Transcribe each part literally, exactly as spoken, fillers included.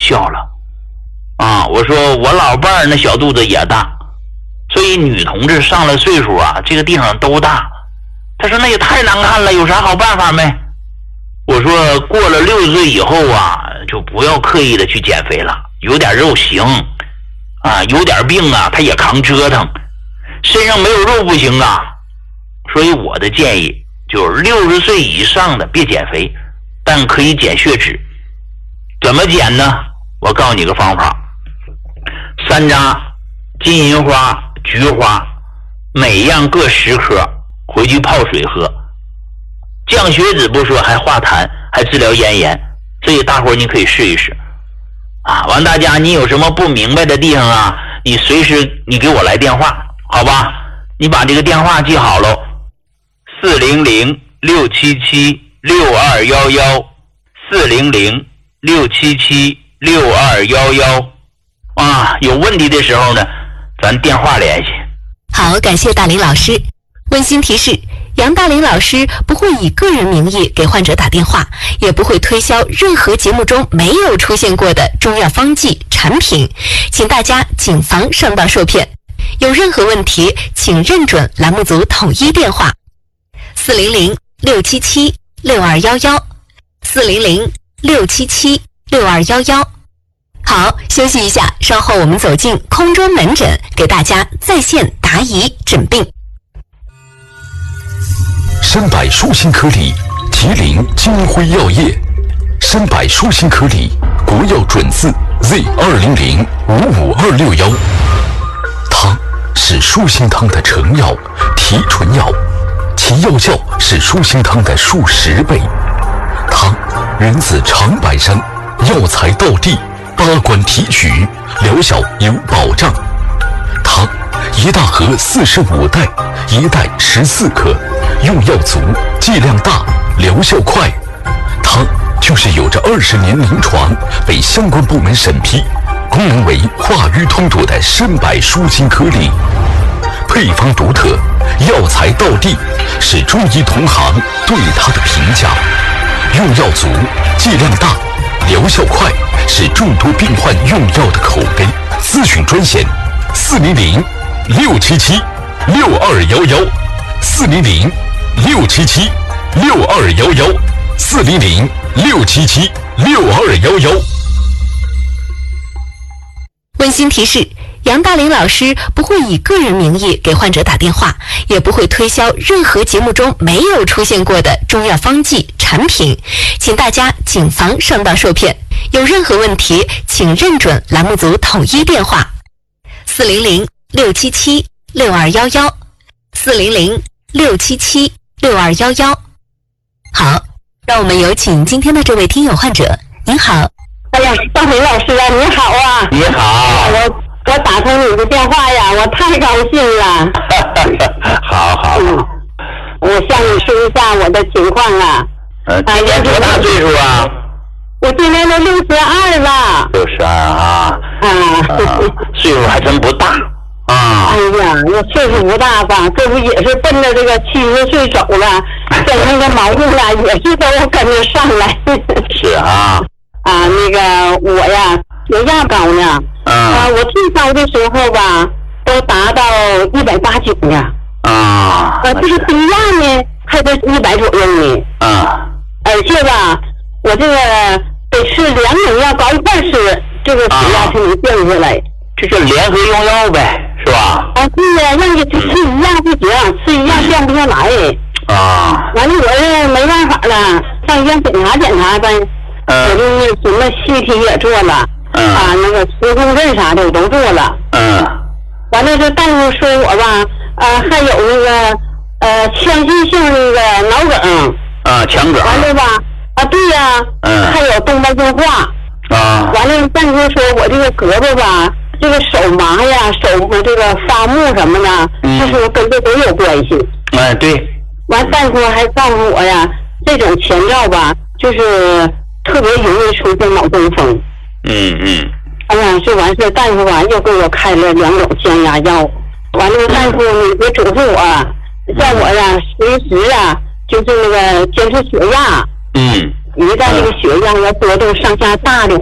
笑了。啊，我说我老伴儿那小肚子也大，所以女同志上了岁数啊，这个地方都大。他说那也太难看了，有啥好办法没？我说过了六十岁以后啊，就不要刻意的去减肥了，有点肉行啊，有点病啊，他也扛折腾，身上没有肉不行啊。所以我的建议就是六十岁以上的别减肥，但可以减血脂。怎么减呢？我告诉你个方法，山楂、金银花、菊花，每样各十颗，回去泡水喝，降血脂不说，还化痰，还治疗咽炎，这些大伙你可以试一试啊。完，大家你有什么不明白的地方啊，你随时你给我来电话，好吧？你把这个电话记好喽，四零零六七七六二幺幺，四零零六七七六二幺幺啊。有问题的时候呢，咱电话联系。 好，感谢大林老师。温馨提示，杨大林老师不会以个人名义给患者打电话，也不会推销任何节目中没有出现过的中药方剂产品，请大家谨防上当受骗。有任何问题，请认准栏目组统一电话四零零六七七六二幺幺，四零零六七七六二幺幺。好，休息一下，稍后我们走进空中门诊，给大家在线答疑诊病。 山柏舒心颗粒，吉林金辉药业。山柏舒心颗粒，国药准字 Z 二零零五五二六幺。它是舒心汤的成药、提纯药，其药效是舒心汤的数十倍。它源自长白山，药材到地，八关提取，疗效有保障。它一大盒四十五袋，一袋十四颗，用药足，剂量大，疗效快。它就是有着二十年临床，被相关部门审批，功能为化瘀通堵的参柏舒心颗粒。配方独特，药材到地，是中医同行对它的评价。用药足，剂量大，疗效快，是众多病患用药的口碑。咨询专线四零零六七七六二幺幺，四零零六七七六二幺幺，四零零六七七六二幺幺。 温馨提示，杨大林老师不会以个人名义给患者打电话，也不会推销任何节目中没有出现过的中药方剂产品，请大家谨防上当受骗。有任何问题，请认准栏目组统一电话四零零六七七六二幺幺，四零零六七七六二幺幺。好，让我们有请今天的这位听友患者。您好。 哎呀，大林老师啊，你好啊！ 你好， 我我打通你的电话呀，我太高兴了。 好好好、嗯， 我向你说一下我的情况啊。 呃，今年多大岁数啊？ 我今年都六十二了。 六十二啊。啊。啊岁数还真不大啊。 哎呀，那岁数不大吧，这不也是奔着这个七十岁走了，跟那个毛病了也是都要跟着上来。 是啊。 啊，那个我呀，血压高呢。 嗯、 啊，我最高的时候吧，都达到一百八九呢。 啊。 啊，这个低压呢，还得一百左右呢。 啊。 而且吧，我这个得吃两种药高一块吃，这个血压才能降下来。 这就联合用药呗，是吧？ 啊，对呀，让你吃一样不行，吃一样降不下来。 啊。 完了，我这没办法了，上医院检查检查呗。 嗯、 我这什么 C T 也做了， 嗯、 啊，那个磁共振啥的我都做了。 嗯。 完了，这大夫说我吧，呃，还有那个呃腔隙性那个脑梗。 啊，强梗。 完了吧？啊，对呀、啊。 嗯。 还有动脉硬化。 啊。 完了，大夫说我这个胳膊吧，这个手麻呀，手这个发木什么的， 嗯、 他说跟这都有关系。 哎，对。 完，大夫还告诉我呀，这种前兆吧，就是特别容易出现脑中风。 嗯嗯。 哎呀，这完事大夫完又给我开了两种降压药。完了，大夫你别嘱咐我，叫我呀随时啊，就是那个监测血压。 嗯。 一旦这个血压要波动上下大的话，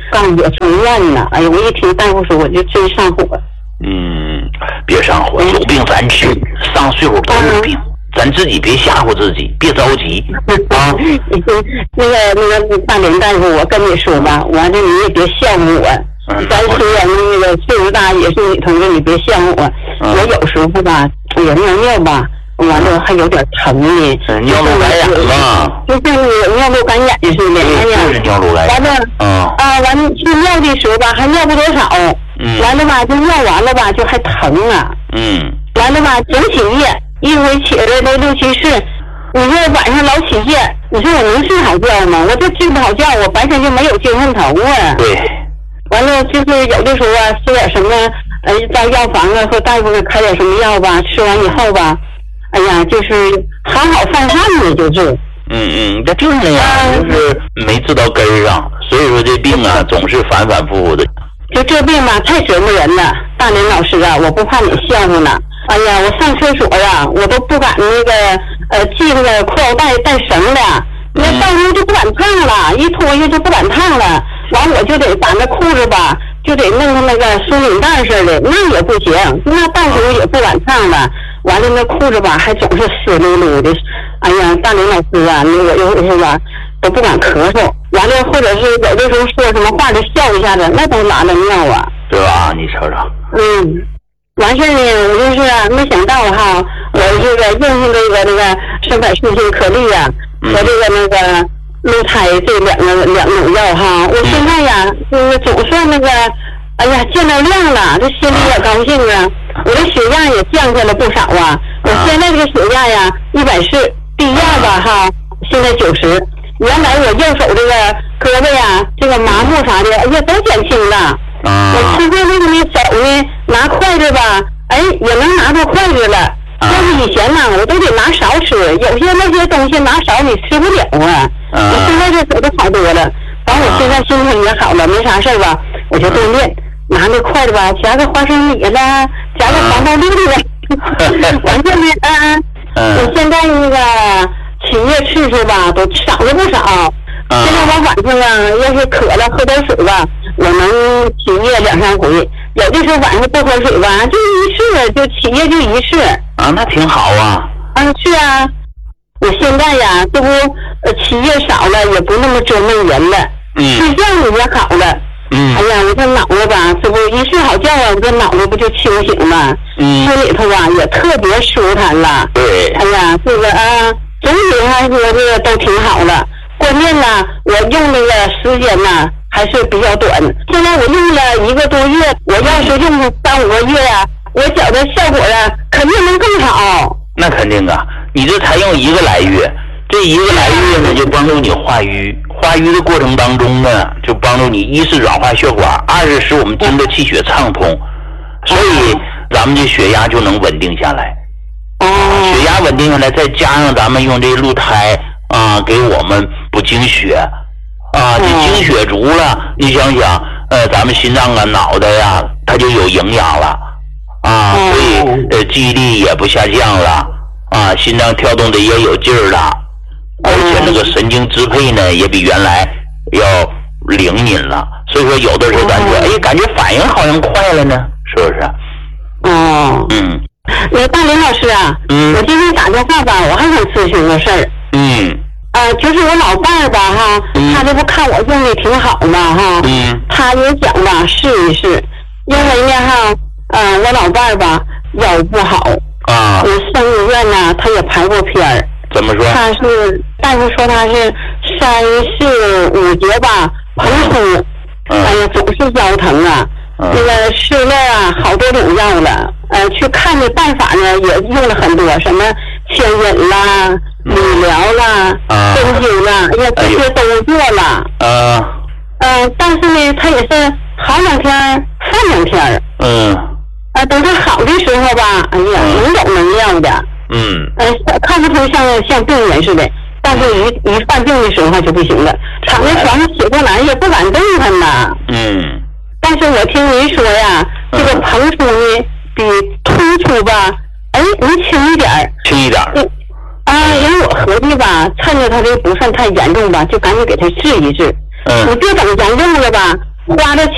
告诉我出院呢。哎呀，我一听大夫说，我就真上火。 嗯，别上火，有病咱治，上岁数都有病，咱自己别吓唬自己，别着急啊。 那个那个大林大夫，我跟你说吧，完了你也别笑话我。 嗯、 咱虽然那个岁数大，也是女同志，你别笑话我。嗯、我有时候吧，我尿尿吧。完了还有点疼呢， 嗯、尿路感染了， 就像那个尿路感染似的。哎呀， 就是尿路感染。 完了， 嗯啊，完了去尿的时候吧，还尿不多少。 嗯。 完了吧，就尿完了吧，就还疼啊。 嗯。 完了吧，总起夜，一回起来都六七次。你说晚上老起夜，你说我能睡好觉吗？我这睡不好觉，我白天就没有精神头啊。 对。完了就是有的时候啊，吃点什么，呃，到药房啊和大夫给开点什么药吧，吃完以后吧。哎呀，就是好好犯饭呢，就是。 嗯嗯，这就是那样，就是没治到根儿上，所以说这病啊总是反反复复的。 就这病吧，太折磨人了。大林老师啊，我不怕你笑话呢。哎呀，我上厕所呀、啊，我都不敢那个呃系那个裤腰带带绳的，那到时候就不敢烫了，一脱下就不敢烫了。完我就得把那裤子吧，就得弄成那个松紧带似的，那也不行，那到时候也不敢烫了。完了那裤子吧还总是湿漉漉的，哎呀，大林老师啊，那我有时候吧都不敢咳嗽，完了或者是有的时候说什么话就笑一下子，那都拉了尿啊， 对吧？你瞅瞅。 嗯，完事呢，我就是、啊、没想到哈，我这个用上这个那个生百树性颗粒啊，和这个那个鹿胎这两个两种药哈，我现在呀就是总算那个。哎呀，见到亮了，这心里也高兴啊！我的血压也降下了不少啊！我现在这个血压呀，一百四，低压吧哈，现在九十。原来我右手这个胳膊呀，这个麻木啥的，哎呀，都减轻了。我吃饭那个呢，手呢，拿筷子吧，哎，也能拿到筷子了。要是以前呢，我都得拿勺吃，有些那些东西拿勺你吃不了啊。我现在这手都好多了，完我现在心情也好了，没啥事吧，我就锻炼。拿那筷子吧，夹个花生米了，夹个黄豆粒了，完事呢，啊，我现在那个起夜次数吧都少了不少。现在我晚上啊，要是渴了喝点水吧，我能起夜两三回。有的时候晚上不喝水吧，就一次，就起夜就一次。 啊，那挺好啊。 啊，是啊，我现在呀，这不呃起夜少了，也不那么折磨人了， 嗯， 睡觉也好了。 嗯， 哎呀，我这脑子吧，这不一睡好觉啊，我这脑子不就清醒吗？ 嗯， 心里头啊也特别舒坦了。 对， 哎呀，这个啊，总体来说这个都挺好了。关键呢，我用那个时间呢还是比较短。现在我用了一个多月，我要是用三五个月呀、啊，我觉得效果呀肯定能更好。 那肯定啊，你这才用一个来月，这一个来月呢就帮助你化瘀。化瘀的过程当中呢，就帮助你一是软化血管，二是使我们经络气血畅通，所以咱们这血压就能稳定下来。 哦， 血压稳定下来，再加上咱们用这鹿胎啊，给我们补精血啊，这精血足了，你想想，呃，咱们心脏啊、脑袋呀、啊，它就有营养了啊，所以呃记忆力也不下降了啊，心脏跳动的也有劲儿了。而且那个神经支配呢，也比原来要灵敏了。所以说，有的时候咱说，哎，感觉反应好像快了呢，是不是？ 哦， 嗯。 那大林老师啊， 嗯， 我今天打电话吧，我还想咨询个事儿。 嗯。 呃，就是我老伴儿吧，哈， 嗯、 他这不看我用的挺好嘛，哈。 嗯。 他也想吧试一试，因为呢，哈，呃，我老伴儿吧腰不好。 啊。 我上医院呢，他也排过片儿。 怎么说？ 他是大夫说他是三四五节吧膨出， 嗯、 哎呀，总是腰疼啊。 嗯、 那个试了啊好多种药了，呃，去看的办法呢也用了很多，什么牵引啦、理疗啦、针灸啦，哎呀，这些都做了。 啊。 呃，但是呢，他也是好两天犯两天。 嗯。 啊，等他好的时候吧，哎呀，能走能量的。 嗯， 呃，看不出像像病人似的，但是一一犯病的时候他就不行了，躺在床上起不来，也不敢动弹呐。 嗯。 但是我听您说呀，这个膨出呢比突出吧，哎，能轻一点儿。 轻一点儿。 嗯。啊，人我合计吧，趁着他这不算太严重吧，就赶紧给他治一治。 嗯。 你别等严重了吧， 花的